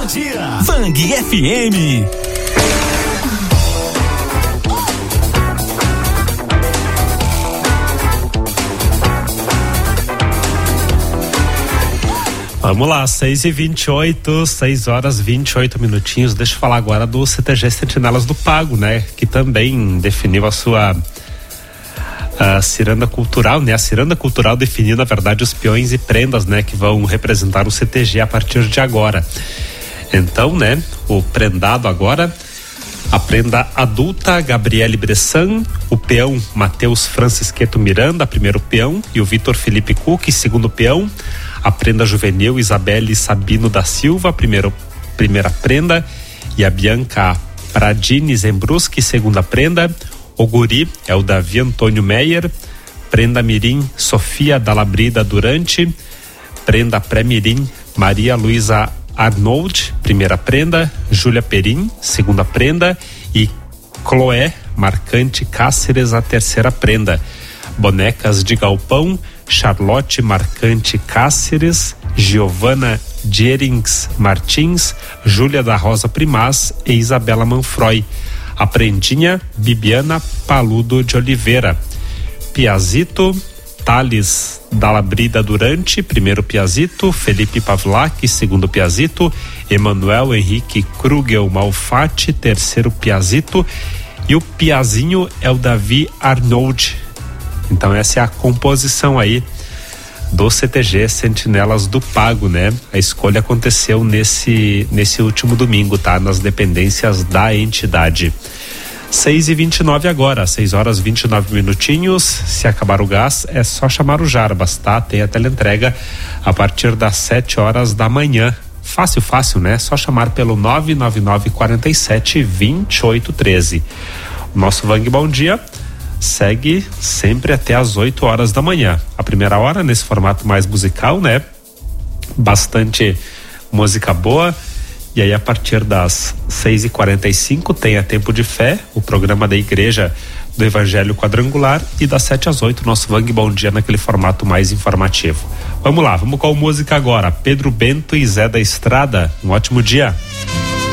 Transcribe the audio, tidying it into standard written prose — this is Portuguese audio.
Bom dia, Vang FM. Vamos lá, 6h28, 6 horas 28 minutinhos. Deixa eu falar agora do CTG Sentinelas do Pago, né? Que também definiu a sua ciranda cultural, né? A ciranda cultural definiu, na verdade, os peões e prendas, né? Que vão representar o CTG a partir de agora. Então, né? O prendado agora, a prenda adulta, Gabriele Bressan, o peão Matheus Francisqueto Miranda, primeiro peão, e o Vitor Felipe Cook, segundo peão. A prenda juvenil, Isabelle Sabino da Silva, primeira prenda, e a Bianca Pradini Zembruski, segunda prenda. O guri é o Davi Antônio Meyer, prenda mirim, Sofia Dalabrida Durante, prenda pré-mirim, Maria Luísa Arnold, primeira prenda, Júlia Perim, segunda prenda, e Chloé Marcante Cáceres, a terceira prenda. Bonecas de galpão, Charlotte Marcante Cáceres, Giovana Dierings Martins, Júlia da Rosa Primaz e Isabela Manfroy. A prendinha, Bibiana Paludo de Oliveira. Piazito, Thales Dalabrida Durante, primeiro Piazito, Felipe Pavlak, segundo Piazito, Emanuel Henrique Krugel Malfatti, terceiro Piazito, e o Piazinho é o Davi Arnold. Então essa é a composição aí do CTG Sentinelas do Pago, né? A escolha aconteceu nesse último domingo, tá? Nas dependências da entidade. 6h29 agora, 6 horas 29 minutinhos. Se acabar o gás, é só chamar o Jarbas, tá? Tem a teleentrega a partir das 7 horas da manhã. Fácil, né? Só chamar pelo 99947-2813. O nosso Vang Bom Dia segue sempre até às 8 horas da manhã. A primeira hora nesse formato mais musical, né? Bastante música boa. E aí a partir das 6h45 tem a Tempo de Fé, o programa da Igreja do Evangelho Quadrangular, e das 7 às 8 nosso Vang Bom Dia naquele formato mais informativo. Vamos lá, vamos com a música agora. Pedro Bento e Zé da Estrada, um ótimo dia.